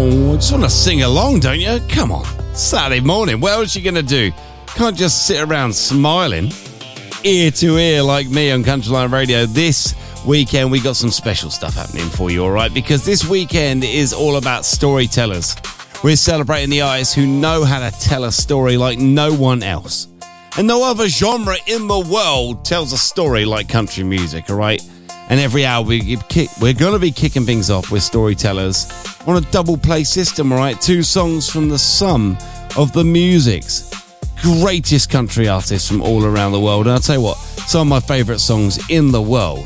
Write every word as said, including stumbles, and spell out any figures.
Oh, I just want to sing along, don't you? Come on. Saturday morning. What else are you going to do? Can't just sit around smiling ear to ear like me on Countryline Radio. This weekend, we got some special stuff happening for you, all right? Because this weekend is all about storytellers. We're celebrating the artists who know how to tell a story like no one else. And no other genre in the world tells a story like country music, all right? And every hour we kick, we're going to be kicking things off with storytellers on a double play system, all right? Two songs from the sum of the music's greatest country artists from all around the world. And I'll tell you what, some of my favourite songs in the world